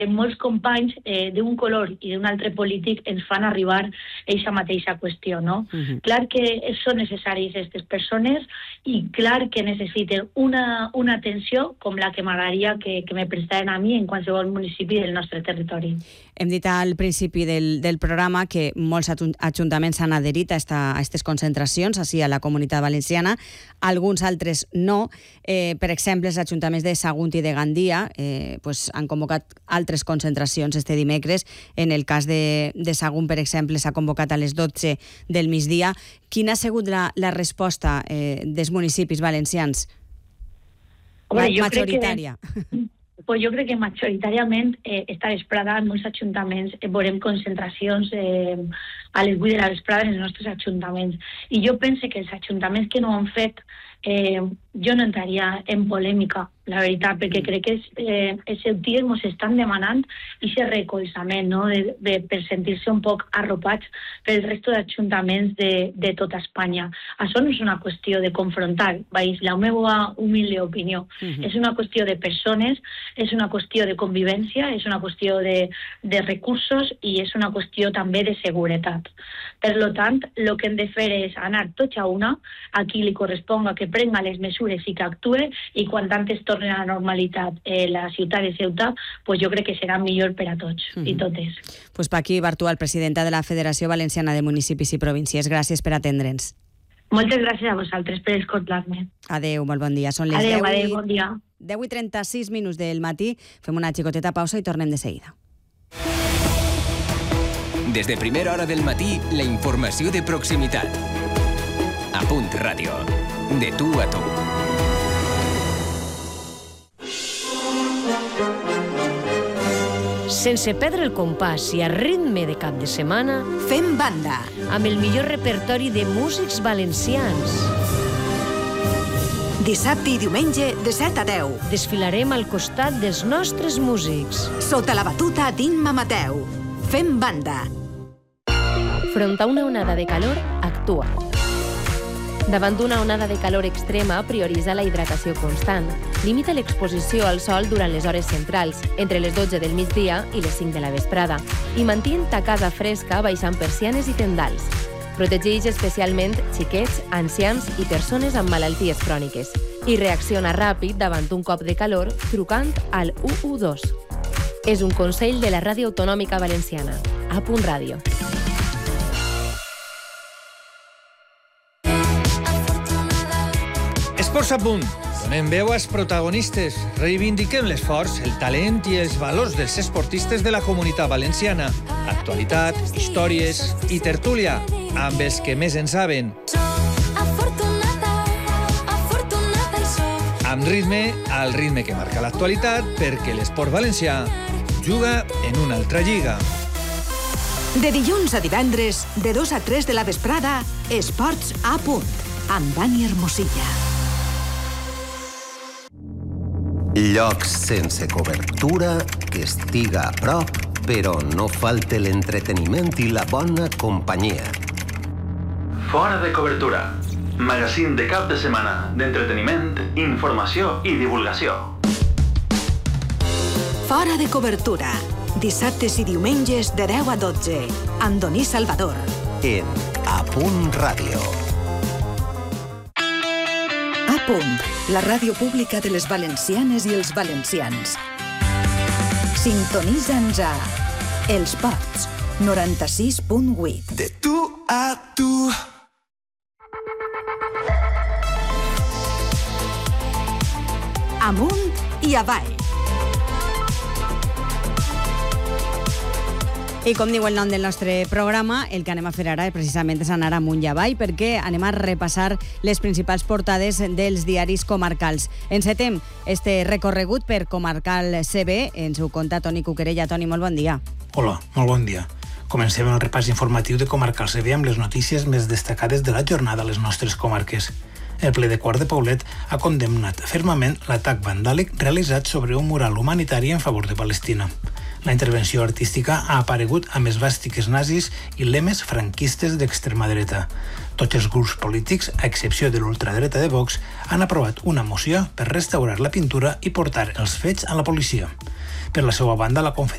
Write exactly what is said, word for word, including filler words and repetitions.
molts companys eh, d'un color i d'un altre polític ens fan arribar aquesta mateixa qüestió, no? Uh-huh. Clar que són necessaris aquestes persones i clar que necessiten una, una atenció com la que m'agradaria que, que me prestaren a mi en qualsevol municipi del nostre territori. Hem dit al principi del, del programa que molts ajuntaments han adherit a aquestes concentracions, així a la Comunitat Valenciana, alguns altres no. Eh, per exemple, els ajuntaments de Sagunt i de Gandia eh, pues, han convocat altres concentracions este dimecres. En el cas de, de Sagunt, per exemple, s'ha convocat a les dotze del migdia. Quina ha sigut la, la resposta eh, dels municipis valencians? Home, jo majoritària. Crec que, pues jo crec que majoritàriament eh, esta vesprada en molts ajuntaments eh, veurem concentracions eh, a les vuit de la vesprada en els nostres ajuntaments. I jo penso que els ajuntaments que no ho han fet, eh, jo no entraria en polèmica, la veritat, perquè crec que és, eh, els seus dies ens estan demanant aquest recolzament, no? de, de, per sentir-se un poc arropats pel resto d'ajuntaments de, de tota Espanya. Això no és una qüestió de confrontar, veus, la meva humilde opinió. Uh-huh. És una qüestió de persones, és una qüestió de convivència, és una qüestió de, de recursos i és una qüestió també de seguretat. Per tant, el que hem de fer és anar tots a una, a qui li corresponga que prenga les mesures i que actue, i quan antes torni a la normalitat eh, la ciutat de Ceuta, pues jo crec que serà millor per a tots mm-hmm. i totes. Pues Paqui Bartual, presidenta de la Federació Valenciana de Municipis i Províncies, gràcies per atendre'ns. Moltes gràcies a vosaltres per escoltar-me. Adéu, molt bon dia. Són les adéu, deu, adéu, bon dia. deu i trenta-sis minuts del matí. Fem una xicoteta pausa i tornem de seguida. Des de primera hora del matí, la informació de proximitat. A Punt Ràdio. De tu a tu. Sense perdre el compàs i a ritme de cap de setmana, fem banda amb el millor repertori de músics valencians. Dissabte i diumenge de set a deu. Desfilarem al costat dels nostres músics. Sota la batuta d'Imma Mateu. Fem banda. Front a una onada de calor, actua. Davant d'una onada de calor extrema, prioritza la hidratació constant. Limita l'exposició al sol durant les hores centrals, entre les dotze del migdia i les cinc de la vesprada, i mantén ta casa fresca baixant persianes i tendals. Protegeix especialment xiquets, ancians i persones amb malalties cròniques. I reacciona ràpid davant un cop de calor trucant al u u dos. És un consell de la Ràdio Autonòmica Valenciana. A Punt Ràdio. Esports a punt. Donem veu als protagonistes. Reivindiquem l'esforç, el talent i els valors dels esportistes de la Comunitat Valenciana. Actualitat, històries i tertúlia, amb els que més en saben. Amb ritme, al ritme que marca l'actualitat, perquè l'esport valencià juga en una altra lliga. De dilluns a divendres, de dos a tres de la vesprada, Esports a punt, amb Dani Hermosilla. Llocs sense cobertura, que estiga a prop, però no falte l'entreteniment i la bona companyia. Fora de cobertura. Magazín de cap de setmana d'entreteniment, informació i divulgació. Fora de cobertura. Dissabtes i diumenges de deu a dotze. Amb Doní Salvador. En A Punt Ràdio. A Punt, la ràdio pública de les valencianes i els valencians. Sintonitza'ns a Els Pots, noranta-sis punt vuit. De tu a tu. Amunt i avall. I com diu el nom del nostre programa, el que anem a fer ara precisament és anar amunt i avall, perquè anem a repassar les principals portades dels diaris comarcals. Encetem este recorregut per Comarcal C B. Ens ho conta Toni Cuquerella. Toni, molt bon dia. Hola, molt bon dia. Comencem el repàs informatiu de Comarcal C B amb les notícies més destacades de la jornada a les nostres comarques. El ple de Quart de Poblet ha condemnat fermament l'atac vandàlic realitzat sobre un mural humanitari en favor de Palestina. La intervenció artística ha aparegut amb esvàstiques nazis i lemes franquistes d'extrema dreta. Tots els grups polítics, a excepció de l'ultradreta de Vox, han aprovat una moció per restaurar la pintura i portar els fets a la policia. Per la seva banda, la Confederació